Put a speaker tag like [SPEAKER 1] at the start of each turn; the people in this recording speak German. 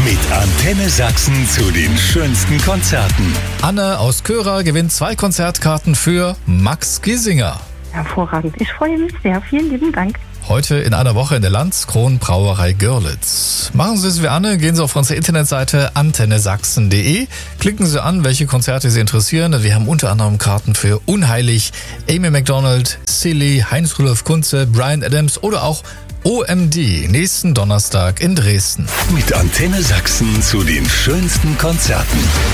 [SPEAKER 1] Mit Antenne Sachsen zu den schönsten Konzerten.
[SPEAKER 2] Anne aus Köra gewinnt 2 Konzertkarten für Max Giesinger.
[SPEAKER 3] Hervorragend. Ich freue mich sehr. Vielen lieben Dank.
[SPEAKER 2] Heute in einer Woche in der Landskron Brauerei Görlitz. Machen Sie es wie Anne, gehen Sie auf unsere Internetseite antennesachsen.de, klicken Sie an, welche Konzerte Sie interessieren. Wir haben unter anderem Karten für Unheilig, Amy Macdonald, Silly, Heinz-Rudolf Kunze, Bryan Adams oder auch OMD nächsten Donnerstag in Dresden.
[SPEAKER 1] Mit Antenne Sachsen zu den schönsten Konzerten.